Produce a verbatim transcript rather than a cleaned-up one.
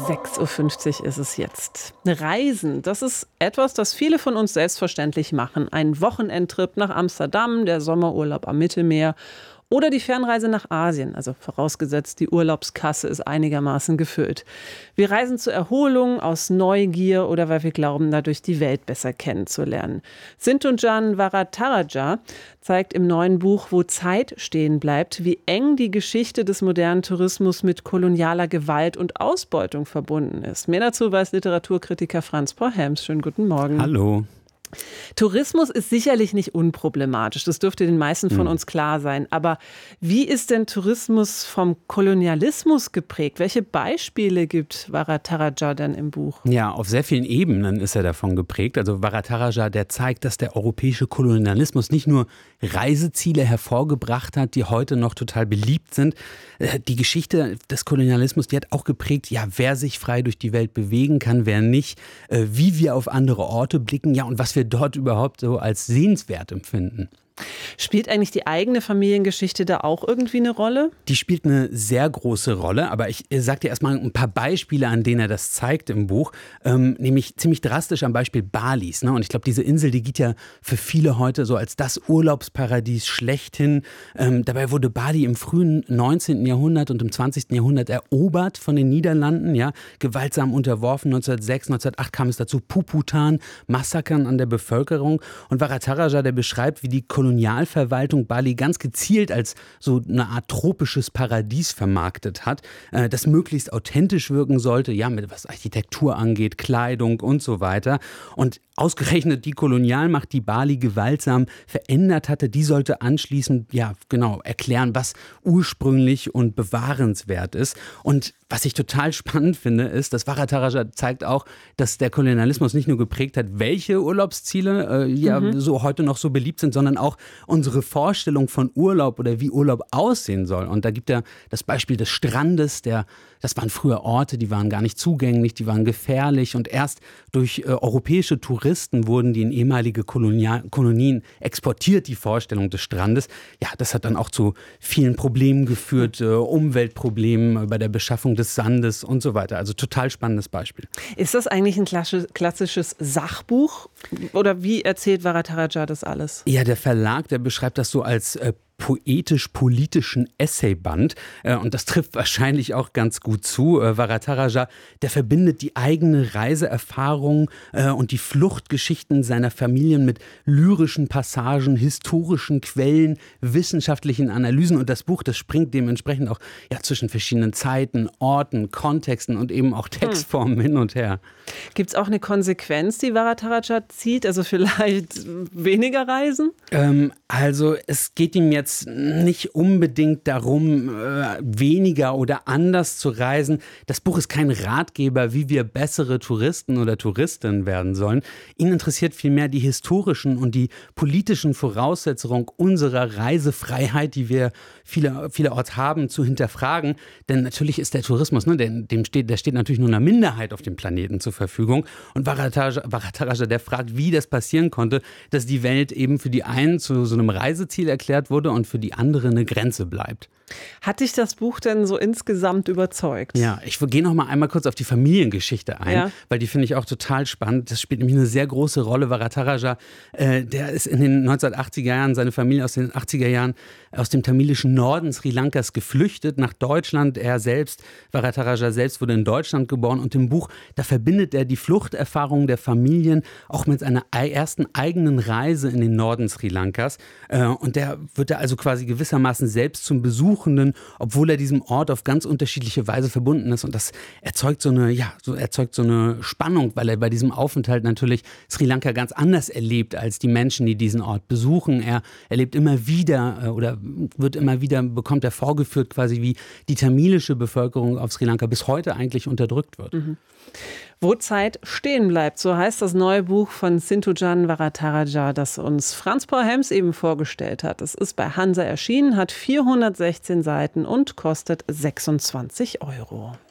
sechs Uhr fünfzig ist es jetzt. Reisen, das ist etwas, das viele von uns selbstverständlich machen. Ein Wochenendtrip nach Amsterdam, der Sommerurlaub am Mittelmeer oder die Fernreise nach Asien, also vorausgesetzt, die Urlaubskasse ist einigermaßen gefüllt. Wir reisen zur Erholung, aus Neugier oder weil wir glauben, dadurch die Welt besser kennenzulernen. Sinthujan Varadaraja zeigt im neuen Buch Wo Zeit stehen bleibt, wie eng die Geschichte des modernen Tourismus mit kolonialer Gewalt und Ausbeutung verbunden ist. Mehr dazu weiß Literaturkritiker Franz Paul Helms. Schönen guten Morgen. Hallo. Tourismus ist sicherlich nicht unproblematisch, das dürfte den meisten von uns klar sein. Aber wie ist denn Tourismus vom Kolonialismus geprägt? Welche Beispiele gibt Varadaraja denn im Buch? Ja, auf sehr vielen Ebenen ist er davon geprägt. Also Varadaraja, der zeigt, dass der europäische Kolonialismus nicht nur Reiseziele hervorgebracht hat, die heute noch total beliebt sind. Die Geschichte des Kolonialismus, die hat auch geprägt, ja, wer sich frei durch die Welt bewegen kann, wer nicht, wie wir auf andere Orte blicken, ja, und was wir dort überhaupt so als sehenswert empfinden. Spielt eigentlich die eigene Familiengeschichte da auch irgendwie eine Rolle? Die spielt eine sehr große Rolle, aber ich sage dir erstmal ein paar Beispiele, an denen er das zeigt im Buch, ähm, nämlich ziemlich drastisch am Beispiel Balis. Ne? Und ich glaube, diese Insel, die geht ja für viele heute so als das Urlaubsparadies schlechthin. Ähm, dabei wurde Bali im frühen neunzehnten Jahrhundert und im zwanzigsten Jahrhundert erobert von den Niederlanden, ja, gewaltsam unterworfen. neunzehnhundertsechs, neunzehnhundertacht kam es dazu Puputan, Massakern an der Bevölkerung. Und Varadaraja, der beschreibt, wie die Kolonialverwaltung Bali ganz gezielt als so eine Art tropisches Paradies vermarktet hat, äh, das möglichst authentisch wirken sollte, ja, mit was Architektur angeht, Kleidung und so weiter. Und ausgerechnet die Kolonialmacht, die Bali gewaltsam verändert hatte, die sollte anschließend, ja, genau, erklären, was ursprünglich und bewahrenswert ist. Und was ich total spannend finde, ist, dass Varadaraja zeigt auch, dass der Kolonialismus nicht nur geprägt hat, welche Urlaubsziele äh, ja mhm. so heute noch so beliebt sind, sondern auch unsere Vorstellung von Urlaub oder wie Urlaub aussehen soll. Und da gibt er das Beispiel des Strandes, der, das waren früher Orte, die waren gar nicht zugänglich, die waren gefährlich und erst durch äh, europäische Touristen wurden die in ehemalige Kolonial- Kolonien exportiert, die Vorstellung des Strandes. Ja, das hat dann auch zu vielen Problemen geführt, äh, Umweltproblemen bei der Beschaffung des Sandes und so weiter. Also total spannendes Beispiel. Ist das eigentlich ein klassisches Sachbuch oder wie erzählt Varadaraja das alles? Ja, der Verlag, der beschreibt das so als äh, poetisch-politischen Essayband. Äh, und das trifft wahrscheinlich auch ganz gut zu. Äh, Varadaraja, der verbindet die eigene Reiseerfahrung äh, und die Fluchtgeschichten seiner Familien mit lyrischen Passagen, historischen Quellen, wissenschaftlichen Analysen. Und das Buch, das springt dementsprechend auch ja, zwischen verschiedenen Zeiten, Orten, Kontexten und eben auch Textformen hm. hin und her. Gibt es auch eine Konsequenz, die Varadaraja zieht? Also vielleicht weniger reisen? Ähm, also es geht ihm jetzt nicht unbedingt darum, äh, weniger oder anders zu reisen. Das Buch ist kein Ratgeber, wie wir bessere Touristen oder Touristinnen werden sollen. Ihn interessiert vielmehr die historischen und die politischen Voraussetzungen unserer Reisefreiheit, die wir viele, vielerorts haben, zu hinterfragen. Denn natürlich ist der Tourismus, ne, der, dem steht, der steht natürlich nur einer Minderheit auf dem Planeten zur Verfügung. Und Varadaraja, Varadaraja, der fragt, wie das passieren konnte, dass die Welt eben für die einen zu so einem Reiseziel erklärt wurde und für die andere eine Grenze bleibt. Hat dich das Buch denn so insgesamt überzeugt? Ja, ich gehe noch mal einmal kurz auf die Familiengeschichte ein, ja. weil die finde ich auch total spannend. Das spielt nämlich eine sehr große Rolle. Varadaraja, äh, der ist in den neunzehnhundertachtziger Jahren, seine Familie aus den achtziger Jahren aus dem tamilischen Norden Sri Lankas geflüchtet nach Deutschland. Er selbst, Varadaraja selbst, wurde in Deutschland geboren und im Buch, da verbindet er die Fluchterfahrungen der Familien auch mit seiner ersten eigenen Reise in den Norden Sri Lankas. Äh, und der wird da also quasi gewissermaßen selbst zum Besuch, obwohl er diesem Ort auf ganz unterschiedliche Weise verbunden ist. Und das erzeugt so eine, ja, so erzeugt so eine Spannung, weil er bei diesem Aufenthalt natürlich Sri Lanka ganz anders erlebt als die Menschen, die diesen Ort besuchen. Er erlebt immer wieder oder wird immer wieder, bekommt er vorgeführt, quasi wie die tamilische Bevölkerung auf Sri Lanka bis heute eigentlich unterdrückt wird. Mhm. Wo Zeit stehen bleibt, so heißt das neue Buch von Sinthujan Varadaraja, das uns Franz Paul Helms eben vorgestellt hat. Es ist bei Hansa erschienen, hat vierhundertsechzehn Seiten und kostet sechsundzwanzig Euro.